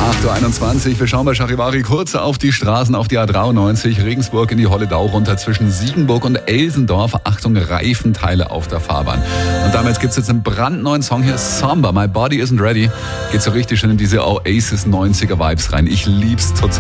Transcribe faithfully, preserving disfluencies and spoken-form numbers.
acht Uhr einundzwanzig, wir schauen bei Charivari kurz auf die Straßen, auf die A dreiundneunzig, Regensburg in die Holledau runter zwischen Siegenburg und Elsendorf. Achtung, Reifenteile auf der Fahrbahn. Und damit gibt's jetzt einen brandneuen Song hier, Somber, My Body Isn't Ready. Geht so richtig schön in diese Oasis neunziger Vibes rein. Ich lieb's total.